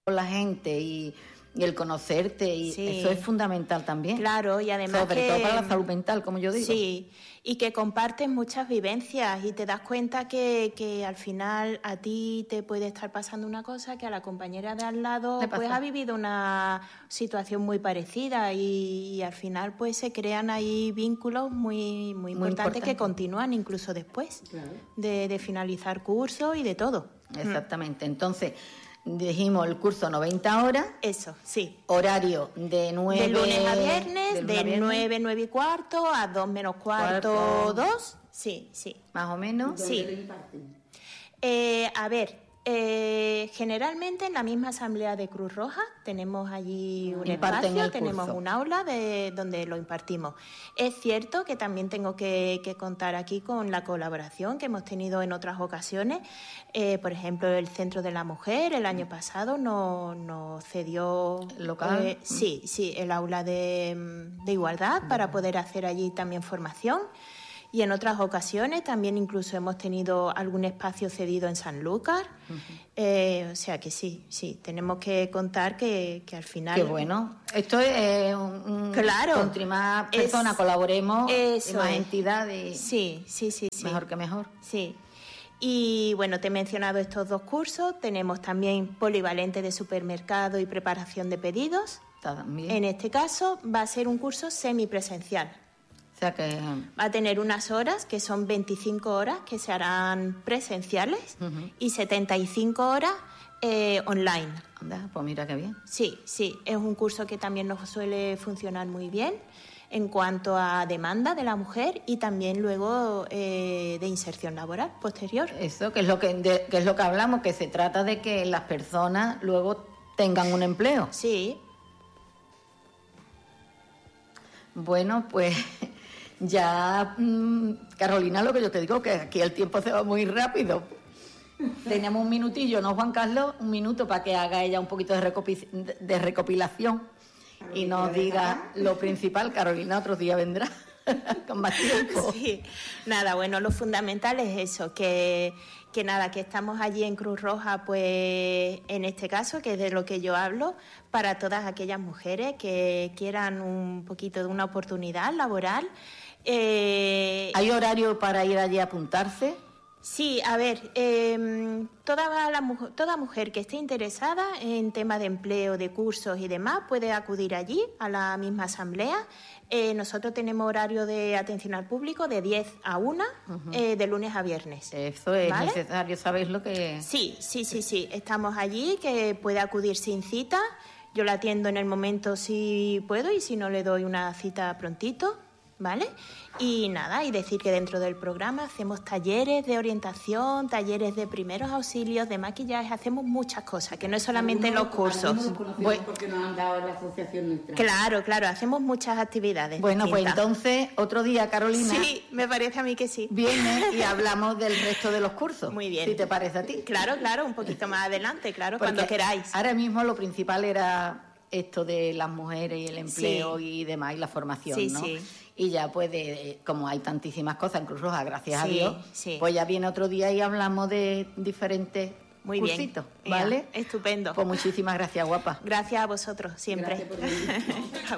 con la gente y el conocerte, y eso es fundamental también. Claro, y además sobre todo para la salud mental, como yo digo. Sí, y que compartes muchas vivencias y te das cuenta que al final a ti te puede estar pasando una cosa que a la compañera de al lado pues ha vivido una situación muy parecida y al final pues se crean ahí vínculos muy importantes que continúan incluso después de finalizar curso y de todo. Exactamente, entonces... Dijimos el curso 90 horas. Eso, sí. Horario de 9... De lunes a viernes, de 9, 9 y cuarto a 2 menos cuarto, 2. Sí. Más o menos. Sí. ¿Dónde lo imparten? Generalmente en la misma asamblea de Cruz Roja tenemos allí un espacio, tenemos un aula donde lo impartimos. Es cierto que también tengo que contar aquí con la colaboración que hemos tenido en otras ocasiones. Por ejemplo, el Centro de la Mujer el año pasado nos cedió local. Sí, el aula de igualdad para poder hacer allí también formación. Y en otras ocasiones también incluso hemos tenido algún espacio cedido en Sanlúcar. O sea que sí, tenemos que contar que al final... Qué bueno. Esto es contra más personas colaboremos, más entidades. Sí. Mejor que mejor. Sí. Y bueno, te he mencionado estos 2 cursos. Tenemos también polivalente de supermercado y preparación de pedidos. También. En este caso va a ser un curso semipresencial. O sea que... Va a tener unas horas, que son 25 horas, que se harán presenciales, y 75 horas online. Anda, pues mira qué bien. Sí, es un curso que también nos suele funcionar muy bien en cuanto a demanda de la mujer y también luego de inserción laboral posterior. Eso, que es lo que hablamos, que se trata de que las personas luego tengan un empleo. Sí. Bueno, pues... Ya, Carolina, lo que yo te digo, que aquí el tiempo se va muy rápido. Tenemos un minutillo, ¿no, Juan Carlos? Un minuto para que haga ella un poquito de recopilación y nos diga lo principal. Carolina otro día vendrá con más tiempo. Sí, nada, bueno, lo fundamental es eso, que estamos allí en Cruz Roja, pues en este caso, que es de lo que yo hablo, para todas aquellas mujeres que quieran un poquito de una oportunidad laboral. ¿Hay horario para ir allí a apuntarse? Sí, a ver, toda mujer que esté interesada en tema de empleo, de cursos y demás puede acudir allí a la misma asamblea. Nosotros tenemos horario de atención al público de 10 a 1, de lunes a viernes. Eso es necesario, ¿sabéis lo que...? Sí, estamos allí, que puede acudir sin cita. Yo la atiendo en el momento si puedo y si no le doy una cita prontito, ¿vale? Y nada, y decir que dentro del programa hacemos talleres de orientación, talleres de primeros auxilios, de maquillaje, hacemos muchas cosas, que no es solamente los cursos. Porque nos han dado la asociación nuestra. Claro, hacemos muchas actividades. Bueno, distintas. Pues entonces, otro día, Carolina. Sí, me parece a mí que sí. Viene y hablamos del resto de los cursos. Muy bien. Si te parece a ti. Claro, un poquito más adelante, cuando queráis. Ahora mismo lo principal era esto de las mujeres y el empleo y demás, y la formación, ¿no? Sí. Y ya pues, como hay tantísimas cosas en Cruz Roja, gracias a Dios, pues ya viene otro día y hablamos de diferentes cursitos, ¿vale? Estupendo. Pues muchísimas gracias, guapa. Gracias a vosotros, siempre. Gracias por venir.